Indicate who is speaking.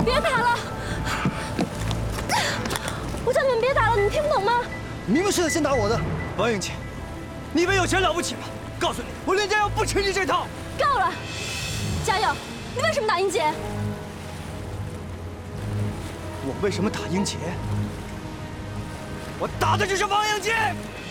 Speaker 1: 别打了！我叫你们别打了，你们听不懂吗？
Speaker 2: 明明是他先打我的。王英姐，你以为有钱了不起吗？告诉你，我林家耀不吃你这套。
Speaker 1: 够了，嘉耀，你为什么打英姐？
Speaker 2: 我为什么打英杰？我打的就是王英杰。